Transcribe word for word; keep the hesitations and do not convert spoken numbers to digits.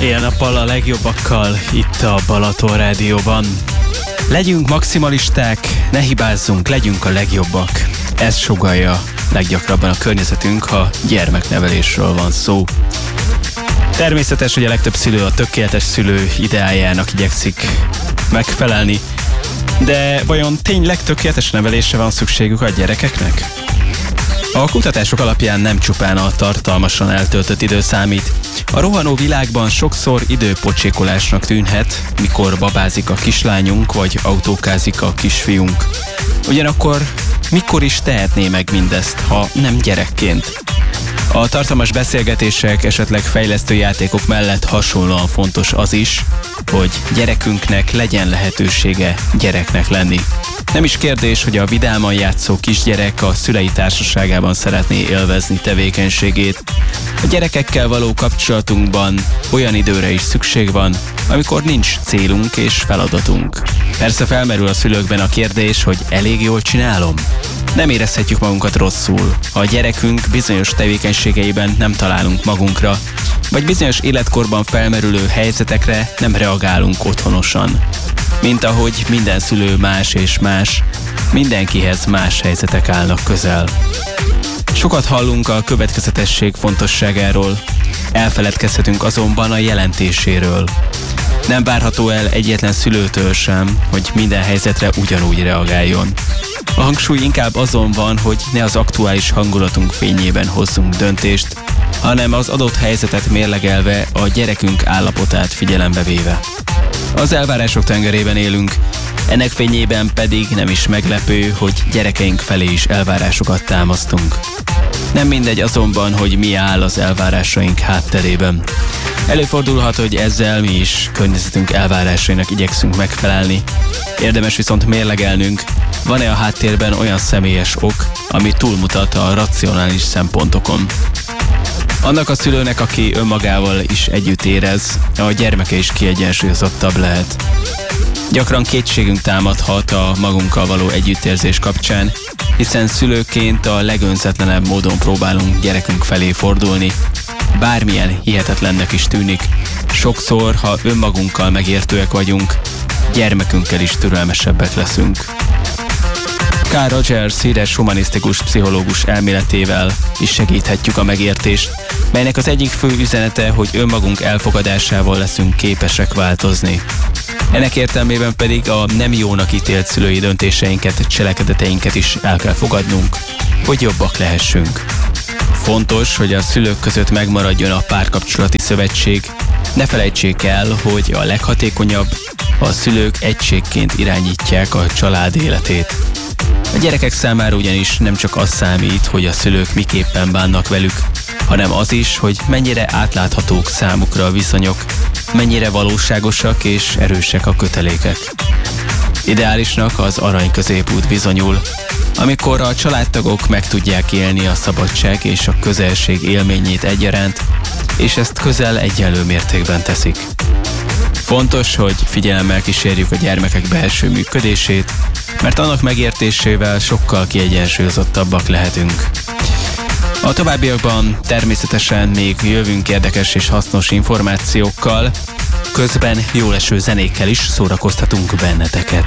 Éjjel-nappal a legjobbakkal itt a Balaton Rádióban. Legyünk maximalisták, ne hibázzunk, legyünk a legjobbak. Ez sugallja leggyakrabban a környezetünk, ha gyermeknevelésről van szó. Természetes, hogy a legtöbb szülő a tökéletes szülő ideájának igyekszik megfelelni, de vajon tényleg tökéletes nevelésre van szükségük a gyerekeknek? A kutatások alapján nem csupán a tartalmasan eltöltött idő számít. A rohanó világban sokszor időpocsékolásnak tűnhet, mikor babázik a kislányunk, vagy autókázik a kisfiunk. Ugyanakkor mikor is tehetné meg mindezt, ha nem gyerekként? A tartalmas beszélgetések, esetleg fejlesztő játékok mellett hasonlóan fontos az is, hogy gyerekünknek legyen lehetősége gyereknek lenni. Nem is kérdés, hogy a vidáman játszó kisgyerek a szülei társaságában szeretné élvezni tevékenységét. A gyerekekkel való kapcsolatunkban olyan időre is szükség van, amikor nincs célunk és feladatunk. Persze felmerül a szülőkben a kérdés, hogy elég jól csinálom? Nem érezhetjük magunkat rosszul, ha a gyerekünk bizonyos tevékenységeiben nem találunk magunkra, vagy bizonyos életkorban felmerülő helyzetekre nem reagálunk otthonosan. Mint ahogy minden szülő más és más, mindenkihez más helyzetek állnak közel. Sokat hallunk a következetesség fontosságáról, elfeledkezhetünk azonban a jelentéséről. Nem várható el egyetlen szülőtől sem, hogy minden helyzetre ugyanúgy reagáljon. A hangsúly inkább azon van, hogy ne az aktuális hangulatunk fényében hozzunk döntést, hanem az adott helyzetet mérlegelve a gyerekünk állapotát figyelembe véve. Az elvárások tengerében élünk, ennek fényében pedig nem is meglepő, hogy gyerekeink felé is elvárásokat támasztunk. Nem mindegy azonban, hogy mi áll az elvárásaink hátterében. Előfordulhat, hogy ezzel mi is környezetünk elvárásainak igyekszünk megfelelni. Érdemes viszont mérlegelnünk, van-e a háttérben olyan személyes ok, ami túlmutat a racionális szempontokon. Annak a szülőnek, aki önmagával is együtt érez, a gyermeke is kiegyensúlyozottabb lehet. Gyakran kétségünk támadhat a magunkkal való együttérzés kapcsán, hiszen szülőként a legönzetlenebb módon próbálunk gyerekünk felé fordulni. Bármilyen hihetetlennek is tűnik, sokszor, ha önmagunkkal megértőek vagyunk, gyermekünkkel is türelmesebbek leszünk. Carl Rogers híres humanisztikus pszichológus elméletével is segíthetjük a megértést, melynek az egyik fő üzenete, hogy önmagunk elfogadásával leszünk képesek változni. Ennek értelmében pedig a nem jónak ítélt szülői döntéseinket, cselekedeteinket is el kell fogadnunk, hogy jobbak lehessünk. Fontos, hogy a szülők között megmaradjon a párkapcsolati szövetség. Ne felejtsék el, hogy a leghatékonyabb, ha a szülők egységként irányítják a család életét. A gyerekek számára ugyanis nem csak az számít, hogy a szülők miképpen bánnak velük, hanem az is, hogy mennyire átláthatók számukra a viszonyok, mennyire valóságosak és erősek a kötelékek. Ideálisnak az arany középút bizonyul, amikor a családtagok meg tudják élni a szabadság és a közelség élményét egyaránt, és ezt közel egyenlő mértékben teszik. Fontos, hogy figyelemmel kísérjük a gyermekek belső működését, mert annak megértésével sokkal kiegyensúlyozottabbak lehetünk. A továbbiakban természetesen még jövünk érdekes és hasznos információkkal, közben jól eső zenékkel is szórakoztatunk benneteket.